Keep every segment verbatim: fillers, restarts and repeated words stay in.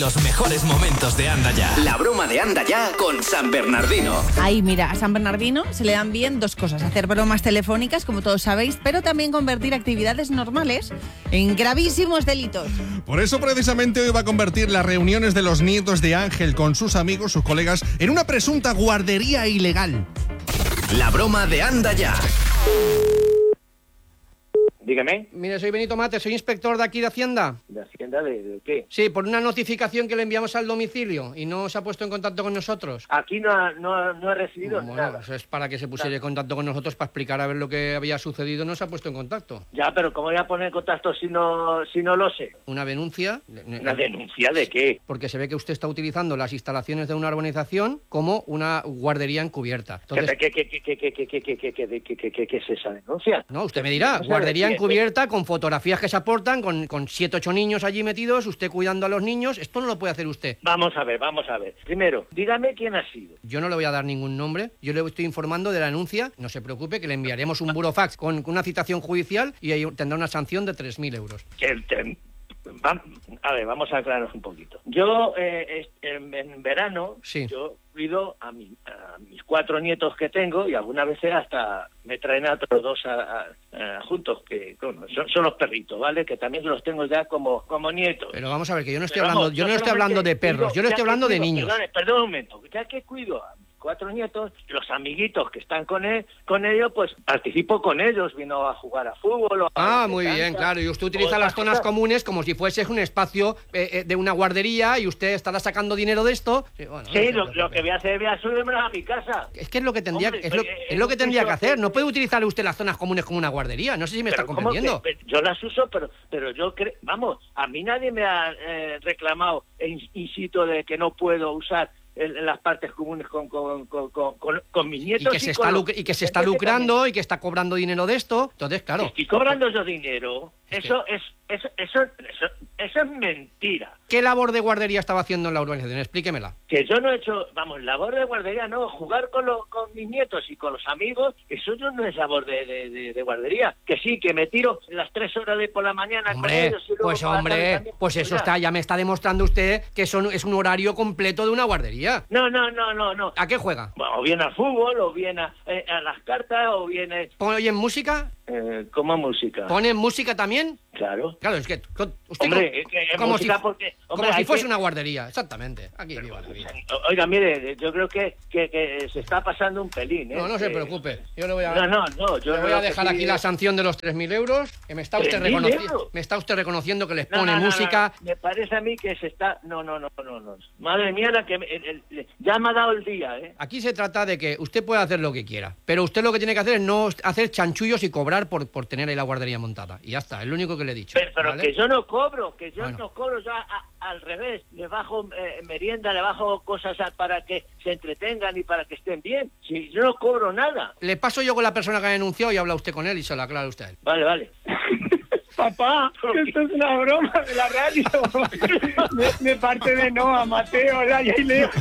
Los mejores momentos de Anda Ya. La broma de Anda Ya con San Bernardino. Ay, mira, a San Bernardino se le dan bien dos cosas. Hacer bromas telefónicas, como todos sabéis, pero también convertir actividades normales en gravísimos delitos. Por eso, precisamente, hoy va a convertir las reuniones de los nietos de Ángel con sus amigos, sus colegas, en una presunta guardería ilegal. La broma de Anda Ya. Dígame. Mire, soy Benito Mate, soy inspector de aquí de Hacienda. ¿De Hacienda de, de qué? Sí, por una notificación que le enviamos al domicilio y no se ha puesto en contacto con nosotros. Aquí no ha, no, ha- no ha recibido Bueno, nada. pues es para que se pusiera en contacto con nosotros para explicar a ver lo que había sucedido, no se ha puesto en contacto. Ya, pero ¿cómo voy a poner en contacto si no, si no lo sé? Una denuncia. ¿Una denuncia de qué? Porque se ve que usted está utilizando las instalaciones de una urbanización como una guardería encubierta. Entonces, ¿Qué, qué, qué, qué, qué, qué, qué, qué, qué, qué, qué, qué, qué, qué es esa denuncia? no, usted me dirá, O sea, guardería sí, encubierta con fotografías que se aportan, con, con siete, ocho niños allí metidos, usted cuidando a los niños, esto no lo puede hacer usted. Vamos a ver, vamos a ver. Primero, dígame quién ha sido. Yo no le voy a dar ningún nombre, yo le estoy informando de la denuncia, no se preocupe que le enviaremos un burofax con, con una citación judicial y ahí tendrá una sanción de tres mil euros. Que te- va- a ver, vamos a aclararnos un poquito. Yo, eh, es- en, en verano, Sí. yo cuido a, mi- a mis cuatro nietos que tengo y algunas veces hasta me traen a otros dos a- a- a- juntos, que bueno, son, son los perritos, ¿vale? Que también los tengo ya como, como nietos. Pero vamos a ver, que yo no estoy Pero hablando, vamos, yo no estoy solamente hablando de perros, cuido- yo le ya estoy que hablando de cuido- niños. Perdón, perdón un momento, ya que cuido a mis cuatro nietos, los amiguitos que están con él, con ellos, pues participo con ellos, vino a jugar a fútbol. O a Ah, a muy danza, bien, claro, y usted o utiliza otras las zonas cosas. comunes como si fuese un espacio eh, eh, de una guardería y usted estará sacando dinero de esto. Sí, bueno, no Sí, se lo, preocupe. lo que voy a hacer, voy a subirme a mi casa. Es que es lo que tendría, Hombre, es lo, eh, es lo que un tendría piso que hacer. No que- puede utilizar usted las zonas comunes como una guardería. No sé si me está Pero ¿cómo comprendiendo. que? Yo las uso, pero pero yo creo, vamos, a mí nadie me ha eh, reclamado in, in situ de que no puedo usar en, en las partes comunes con con, con, con, con- con mis Y nietos que se con está los- luc- y que se está gente lucrando y que está cobrando dinero de esto. Entonces, claro. también. Estoy cobrando yo dinero. Es Eso es eso eso eso, eso es mentira. ¿Qué labor de guardería estaba haciendo en la urbanización? Explíquemela. Que yo no he hecho, vamos, labor de guardería, no, jugar con, los con mis nietos y con los amigos, eso yo no es labor de, de, de, de guardería. Que sí, que me tiro las tres horas de por la mañana con Hombre, ellos y luego pues por la tarde hombre, también. pues eso Ya. está, ya me está demostrando usted que eso es un horario completo de una guardería. No, no, no, no, no. ¿A qué juega? Bueno, o bien al fútbol, o bien a, eh, a las cartas, o bien eh, ¿Oyen música? eh, como música. ¿Ponen música también? Claro. Claro, es que con- usted Hombre, co- eh, eh, como, música si, porque, como hombre, si hay fuese que- una guardería, exactamente. Aquí viva la vida. O- Oiga, mire, yo creo que, que, que se está pasando un pelín, ¿eh? No, no se Que- preocupe. Yo le voy a, No, no, no. Yo le voy lo a que dejar sí aquí es- la sanción de los tres mil euros, que me está usted ¿tres mil reconociendo, euros? me está usted reconociendo que les No, pone no, no, música. no, me parece a mí que se está... No, no, no, no, no. Madre mía, la que me- el- el- ya me ha dado el día, ¿eh? Aquí se trata de que usted puede hacer lo que quiera, pero usted lo que tiene que hacer es no hacer chanchullos y cobrar por, por tener ahí la guardería montada. Y ya está, es lo único que le he dicho. Pero, pero ¿vale? que yo no cobro, que yo Bueno. no cobro, yo a- a- al revés, le bajo eh, merienda, le bajo cosas a- para que se entretengan y para que estén bien. Si yo no cobro nada. Le paso yo con la persona que ha denunciado y habla usted con él y se lo aclara usted a él. Vale, vale. Papá, esto es una broma de la radio. De, de parte de Noa, Mateo, Laia y Leo.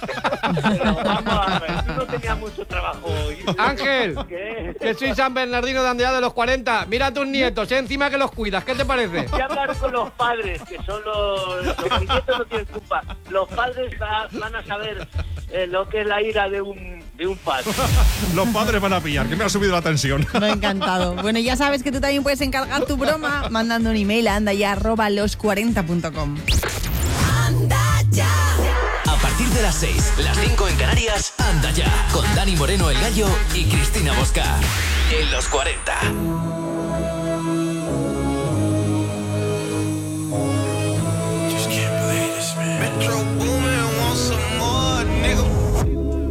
Pero vamos a ver, tú no tenías mucho trabajo hoy. Ángel, ¿Qué? que soy San Bernardino de Andea de los cuarenta. Mira a tus nietos, eh, encima que los cuidas. ¿Qué te parece? Voy a hablar con los padres, que son los... Los nietos no tienen culpa. Los padres va- van a saber eh, lo que es la ira de un, de un padre. Los padres van a pillar, que me ha subido la tensión. Me ha encantado. Bueno, ya sabes que tú también puedes encargar tu broma mandando un email a andaya arroba los cuarenta punto com. A partir de las seis, las cinco en Canarias, Anda Ya, con Dani Moreno el Gallo y Cristina Bosca. En los cuarenta.